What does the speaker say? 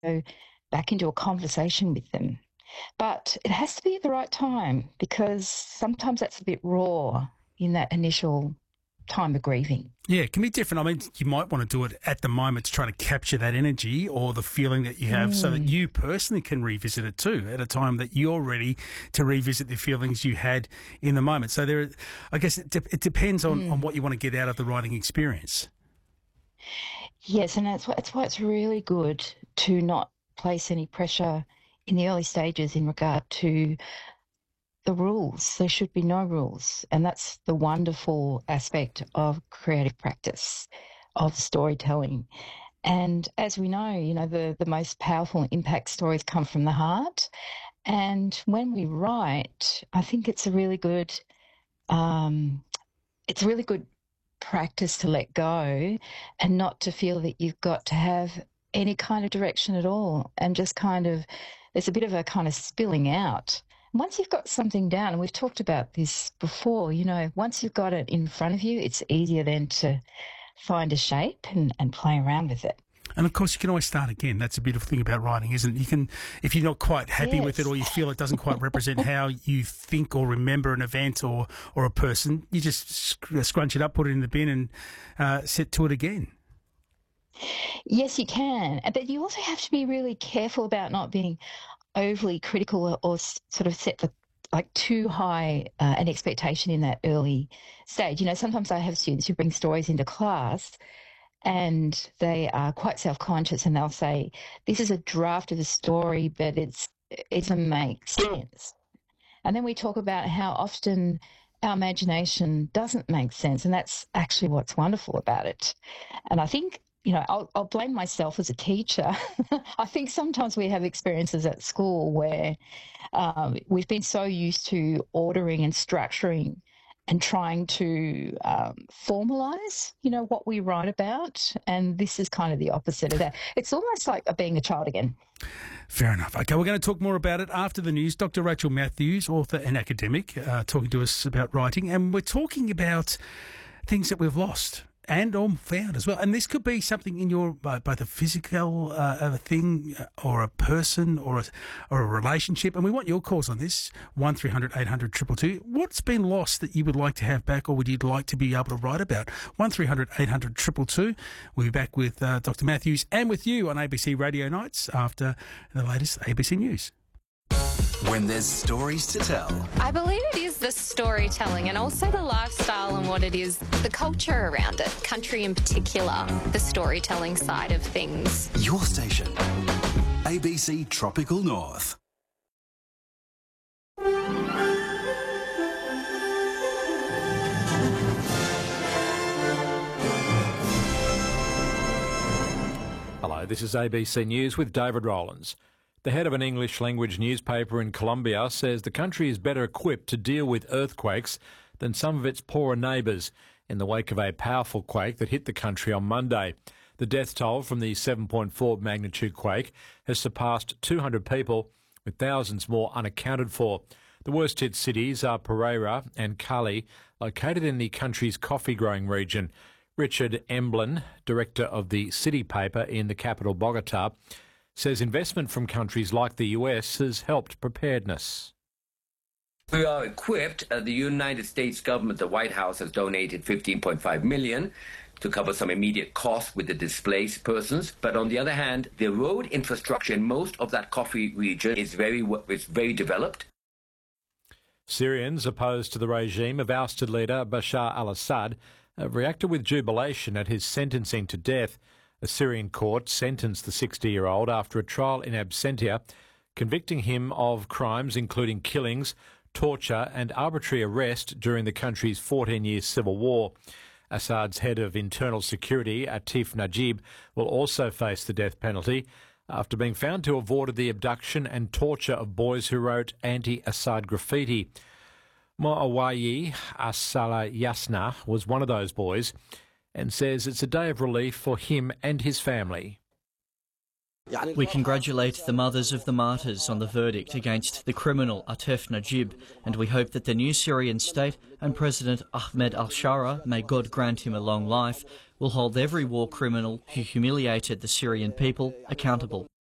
go back into a conversation with them. But it has to be at the right time because sometimes that's a bit raw in that initial time of grieving. Yeah, it can be different. I mean, you might want to do it at the moment to try to capture that energy or the feeling that you have so that you personally can revisit it too at a time that you're ready to revisit the feelings you had in the moment. So I guess it depends on what you want to get out of the writing experience. Yes, and that's why it's really good to not place any pressure in the early stages in regard to the rules. There should be no rules. And that's the wonderful aspect of creative practice, of storytelling. And as we know, the most powerful impact stories come from the heart. And when we write, I think it's a really good practice to let go and not to feel that you've got to have any kind of direction at all, and just there's a bit of a kind of spilling out. Once you've got something down, and we've talked about this before, once you've got it in front of you, it's easier then to find a shape and play around with it. And of course, you can always start again. That's a beautiful thing about writing, isn't it? You can, if you're not quite happy with it, or you feel it doesn't quite represent how you think or remember an event or a person, you just scrunch it up, put it in the bin, and set to it again. Yes, you can. But you also have to be really careful about not being overly critical or sort of set too high an expectation in that early stage. Sometimes I have students who bring stories into class and they are quite self-conscious, and they'll say, this is a draft of a story, but it doesn't make sense. And then we talk about how often our imagination doesn't make sense, and that's actually what's wonderful about it. And I think, I'll blame myself as a teacher. I think sometimes we have experiences at school where we've been so used to ordering and structuring and trying to formalise, what we write about. And this is kind of the opposite of that. It's almost like being a child again. Fair enough. Okay, we're going to talk more about it after the news. Dr. Rachel Matthews, author and academic, talking to us about writing. And we're talking about things that we've lost and or found as well. And this could be something in your, both a physical thing or a person or a relationship. And we want your calls on this, 1300 800 222. What's been lost that you would like to have back, or would you like to be able to write about? 1300 800 222. We'll be back with Dr. Matthews and with you on ABC Radio Nights after the latest ABC News. When there's stories to tell. I believe it is the storytelling and also the lifestyle and what it is, the culture around it, country in particular, the storytelling side of things. Your station, ABC Tropical North. Hello, this is ABC News with David Rowlands. The head of an English-language newspaper in Colombia says the country is better equipped to deal with earthquakes than some of its poorer neighbours in the wake of a powerful quake that hit the country on Monday. The death toll from the 7.4 magnitude quake has surpassed 200 people, with thousands more unaccounted for. The worst-hit cities are Pereira and Cali, located in the country's coffee-growing region. Richard Emblin, director of the City paper in the capital Bogota, says investment from countries like the US has helped preparedness. We are equipped. The United States government, the White House, has donated $15.5 million to cover some immediate costs with the displaced persons. But on the other hand, the road infrastructure in most of that coffee region is very developed. Syrians opposed to the regime of ousted leader Bashar al-Assad have reacted with jubilation at his sentencing to death. A Syrian court sentenced the 60-year-old after a trial in absentia, convicting him of crimes including killings, torture and arbitrary arrest during the country's 14-year civil war. Assad's head of internal security, Atif Najib, will also face the death penalty after being found to have ordered the abduction and torture of boys who wrote anti-Assad graffiti. Moawayi Asala Yasna was one of those boys and says it's a day of relief for him and his family. We congratulate the mothers of the martyrs on the verdict against the criminal Atif Najib, and we hope that the new Syrian state and President Ahmed al-Shara, may God grant him a long life, will hold every war criminal who humiliated the Syrian people accountable.